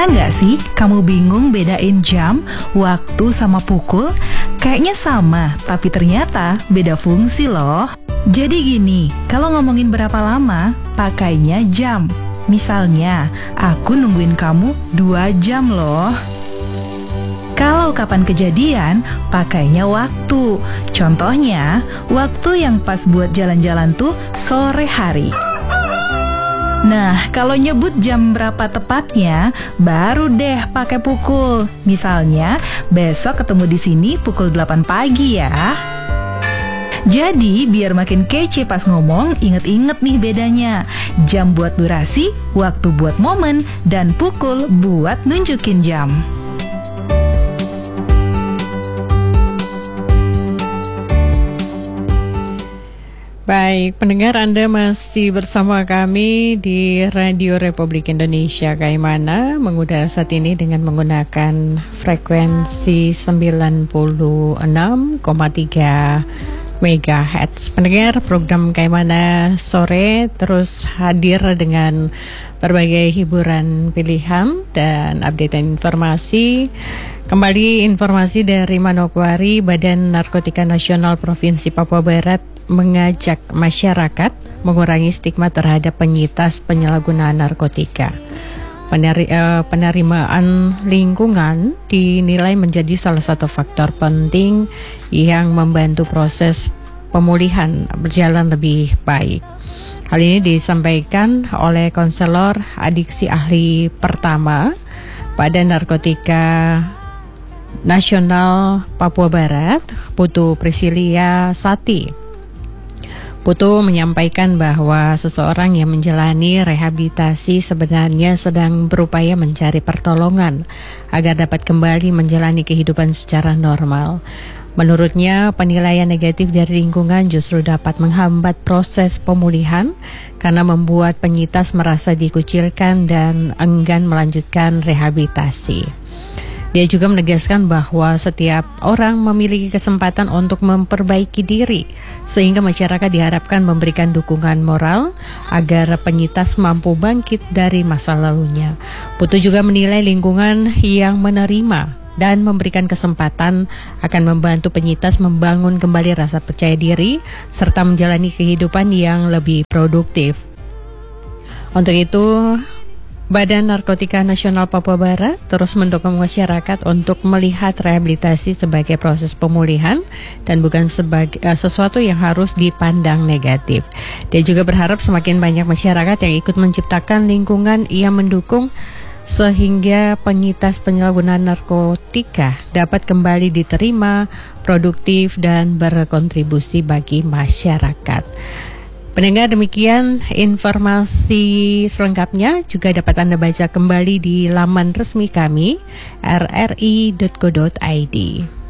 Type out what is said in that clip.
Pernah nggak sih kamu bingung bedain jam, waktu sama pukul? Kayaknya sama, tapi ternyata beda fungsi loh. Jadi gini, kalau ngomongin berapa lama, pakainya jam. Misalnya, aku nungguin kamu 2 jam loh. Kalau kapan kejadian, pakainya waktu. Contohnya, waktu yang pas buat jalan-jalan tuh sore hari. Nah, kalau nyebut jam berapa tepatnya, baru deh pakai pukul. Misalnya, besok ketemu di sini pukul 8 pagi ya. Jadi, biar makin kece pas ngomong, inget-inget nih bedanya. Jam buat durasi, waktu buat momen, dan pukul buat nunjukin jam. Baik, pendengar, Anda masih bersama kami di Radio Republik Indonesia Kaimana, mengudara saat ini dengan menggunakan frekuensi 96,3 MHz. Pendengar, program Kaimana sore terus hadir dengan berbagai hiburan pilihan dan update informasi. Kembali informasi dari Manokwari, Badan Narkotika Nasional Provinsi Papua Barat mengajak masyarakat mengurangi stigma terhadap penyintas penyalahgunaan narkotika. Penerimaan lingkungan dinilai menjadi salah satu faktor penting yang membantu proses pemulihan berjalan lebih baik. Hal ini disampaikan oleh konselor adiksi ahli pertama Badan Narkotika Nasional Papua Barat, Putu Prisilia Sati. Putu menyampaikan bahwa seseorang yang menjalani rehabilitasi sebenarnya sedang berupaya mencari pertolongan agar dapat kembali menjalani kehidupan secara normal. Menurutnya, penilaian negatif dari lingkungan justru dapat menghambat proses pemulihan karena membuat penyintas merasa dikucilkan dan enggan melanjutkan rehabilitasi. Dia juga menegaskan bahwa setiap orang memiliki kesempatan untuk memperbaiki diri, sehingga masyarakat diharapkan memberikan dukungan moral agar penyintas mampu bangkit dari masa lalunya. Putu juga menilai lingkungan yang menerima dan memberikan kesempatan akan membantu penyintas membangun kembali rasa percaya diri serta menjalani kehidupan yang lebih produktif. Untuk itu, Badan Narkotika Nasional Papua Barat terus mendukung masyarakat untuk melihat rehabilitasi sebagai proses pemulihan dan bukan sebagai sesuatu yang harus dipandang negatif. Dia juga berharap semakin banyak masyarakat yang ikut menciptakan lingkungan yang mendukung sehingga penyintas penyalahgunaan narkotika dapat kembali diterima, produktif, dan berkontribusi bagi masyarakat. Pendengar, demikian informasi selengkapnya juga dapat Anda baca kembali di laman resmi kami rri.co.id.